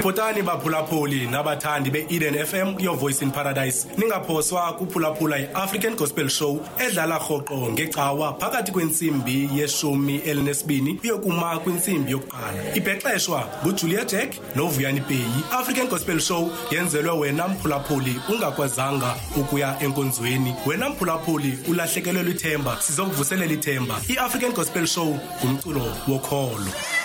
Photani baphulaphuli nabathandi be-Eden FM, your voice in paradise. Ningaphoswa kuphulaphula i-African Gospel Show edlala rhoqo ngecawa phakathi kwensimbi yeshumi elinesibini uyokuma kwinsimbi yokuqala. Ibhexeshwa nguJulia Jack noVuyani Peyi. African Gospel Show yenzelwe wena mphulaphuli ungakwazanga ukuya enkonzweni. Wena mphulaphuli ulahlekelwe lithemba, sizokuvuselela ithemba. I-African Gospel Show ngumculo wokholo.